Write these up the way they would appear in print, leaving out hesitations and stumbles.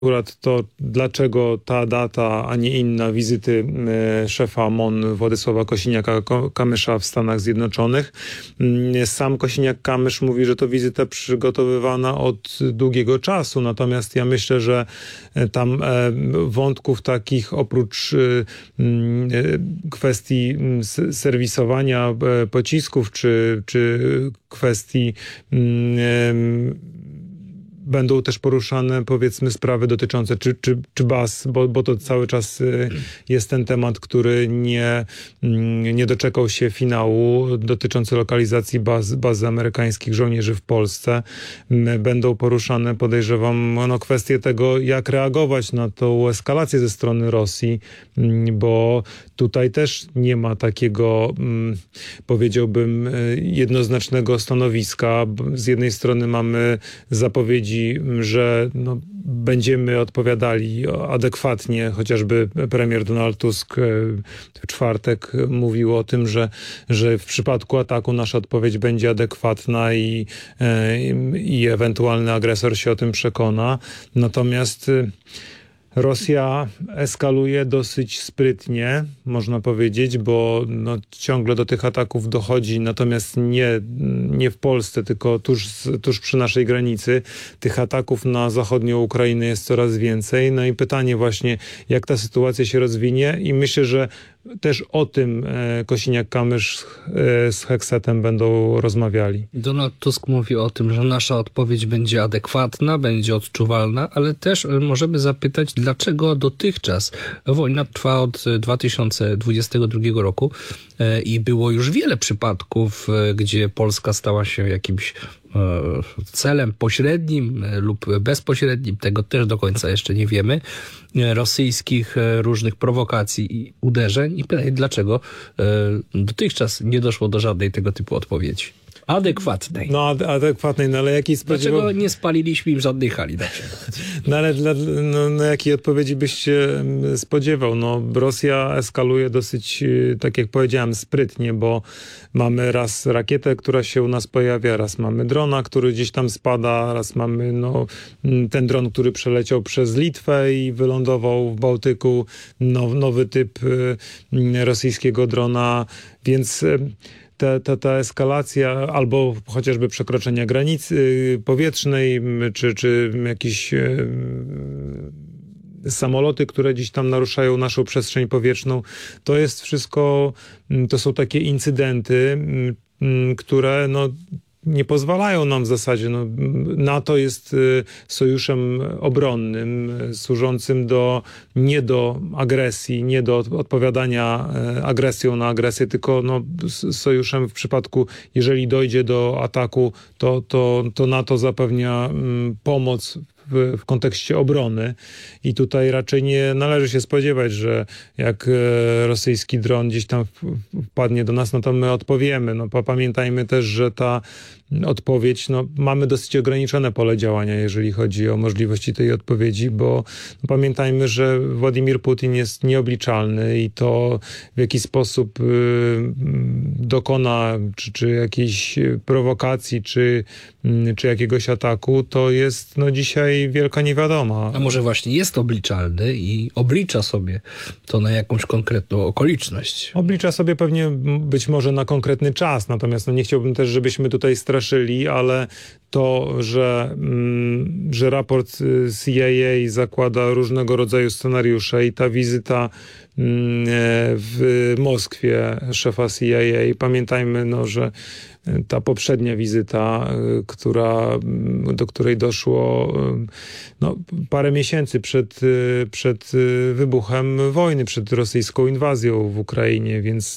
Akurat to, dlaczego ta data, a nie inna wizyty szefa MON Władysława Kosiniaka-Kamysza w Stanach Zjednoczonych. Sam Kosiniak-Kamysz mówi, że to wizyta przygotowywana od długiego czasu, natomiast ja myślę, że tam wątków takich oprócz kwestii serwisowania pocisków czy kwestii będą też poruszane, powiedzmy, sprawy dotyczące czy baz, bo to cały czas jest ten temat, który nie doczekał się finału, dotyczący lokalizacji baz amerykańskich żołnierzy w Polsce. Będą poruszane, podejrzewam, kwestie tego, jak reagować na tą eskalację ze strony Rosji, bo tutaj też nie ma takiego, powiedziałbym, jednoznacznego stanowiska. Z jednej strony mamy zapowiedzi, że będziemy odpowiadali adekwatnie, chociażby premier Donald Tusk w czwartek mówił o tym, że w przypadku ataku nasza odpowiedź będzie adekwatna i ewentualny agresor się o tym przekona. Natomiast Rosja eskaluje dosyć sprytnie, można powiedzieć, bo ciągle do tych ataków dochodzi, natomiast nie w Polsce, tylko tuż przy naszej granicy. Tych ataków na zachodnią Ukrainę jest coraz więcej. No i pytanie właśnie, jak ta sytuacja się rozwinie, i myślę, że też o tym Kosiniak-Kamysz z Heksetem będą rozmawiali. Donald Tusk mówi o tym, że nasza odpowiedź będzie adekwatna, będzie odczuwalna, ale też możemy zapytać, dlaczego dotychczas wojna trwa od 2022 roku i było już wiele przypadków, gdzie Polska stała się jakimś celem pośrednim lub bezpośrednim, tego też do końca jeszcze nie wiemy, rosyjskich różnych prowokacji i uderzeń. I pytanie, dlaczego dotychczas nie doszło do żadnej tego typu odpowiedzi? Adekwatnej. Adekwatnej, ale jakiej spodziewał... Dlaczego nie spaliliśmy im żadnej hali? Ale jakiej odpowiedzi byś się spodziewał? Rosja eskaluje dosyć, tak jak powiedziałem, sprytnie, bo mamy raz rakietę, która się u nas pojawia, raz mamy drona, który gdzieś tam spada, raz mamy ten dron, który przeleciał przez Litwę i wylądował w Bałtyku, nowy typ rosyjskiego drona, więc ta eskalacja albo chociażby przekroczenia granicy powietrznej, czy jakieś samoloty, które gdzieś tam naruszają naszą przestrzeń powietrzną, to jest wszystko, to są takie incydenty, które nie pozwalają nam w zasadzie. NATO jest sojuszem obronnym, służącym nie do agresji, nie do odpowiadania agresją na agresję, tylko sojuszem w przypadku, jeżeli dojdzie do ataku, to NATO zapewnia pomoc w kontekście obrony i tutaj raczej nie należy się spodziewać, że jak rosyjski dron gdzieś tam wpadnie do nas, to my odpowiemy. Pamiętajmy też, że ta odpowiedź, mamy dosyć ograniczone pole działania, jeżeli chodzi o możliwości tej odpowiedzi, bo pamiętajmy, że Władimir Putin jest nieobliczalny i to w jaki sposób dokona, czy jakiejś prowokacji, czy jakiegoś ataku, to jest dzisiaj wielka niewiadoma. A może właśnie jest obliczalny i oblicza sobie to na jakąś konkretną okoliczność? Oblicza sobie pewnie być może na konkretny czas, natomiast nie chciałbym też, żebyśmy tutaj straszyli, ale to, że raport CIA zakłada różnego rodzaju scenariusze i ta wizyta w Moskwie szefa CIA, pamiętajmy, że ta poprzednia wizyta, do której doszło parę miesięcy przed wybuchem wojny, przed rosyjską inwazją w Ukrainie, więc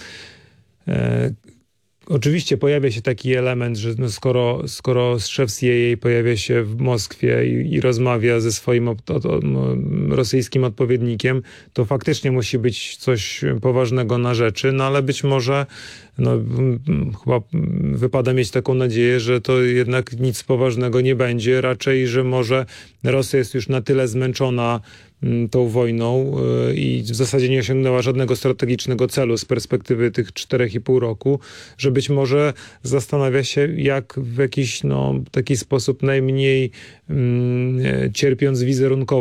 oczywiście pojawia się taki element, że skoro szef CIA pojawia się w Moskwie i rozmawia ze swoim rosyjskim odpowiednikiem, to faktycznie musi być coś poważnego na rzeczy, ale być może chyba wypada mieć taką nadzieję, że to jednak nic poważnego nie będzie, raczej, że może Rosja jest już na tyle zmęczona tą wojną i w zasadzie nie osiągnęła żadnego strategicznego celu z perspektywy tych 4,5 roku, że być może zastanawia się, jak w jakiś taki sposób najmniej cierpiąc wizerunkowo